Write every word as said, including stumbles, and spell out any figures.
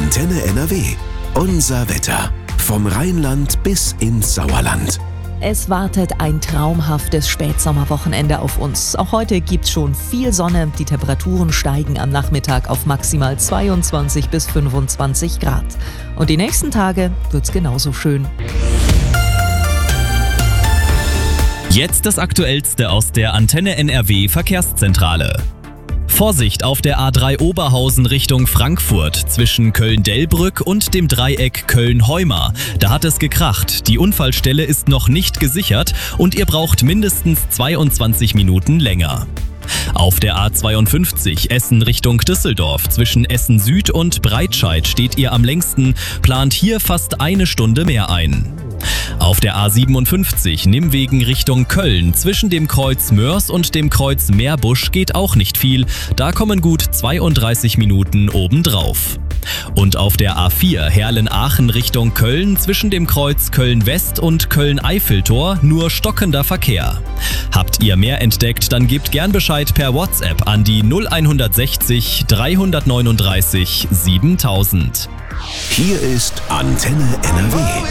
Antenne N R W. Unser Wetter. Vom Rheinland bis ins Sauerland. Es wartet ein traumhaftes Spätsommerwochenende auf uns. Auch heute gibt's schon viel Sonne. Die Temperaturen steigen am Nachmittag auf maximal zweiundzwanzig bis fünfundzwanzig Grad. Und die nächsten Tage wird's genauso schön. Jetzt das Aktuellste aus der Antenne N R W Verkehrszentrale. Vorsicht auf der A drei Oberhausen Richtung Frankfurt zwischen Köln-Delbrück und dem Dreieck Köln-Heumar. Da hat es gekracht. Die Unfallstelle ist noch nicht gesichert und ihr braucht mindestens zweiundzwanzig Minuten länger. Auf der A zweiundfünfzig Essen Richtung Düsseldorf zwischen Essen Süd und Breitscheid steht ihr am längsten, plant hier fast eine Stunde mehr ein. Auf der A siebenundfünfzig Nimwegen Richtung Köln zwischen dem Kreuz Mörs und dem Kreuz Meerbusch geht auch nicht viel, da kommen gut zweiunddreißig Minuten obendrauf. Und auf der A vier Herlen-Aachen Richtung Köln zwischen dem Kreuz Köln-West und Köln-Eiffeltor nur stockender Verkehr. Habt ihr mehr entdeckt, dann gebt gern Bescheid per WhatsApp an die null sechzig dreihundertneununddreißig siebentausend. Hier ist Antenne N R W.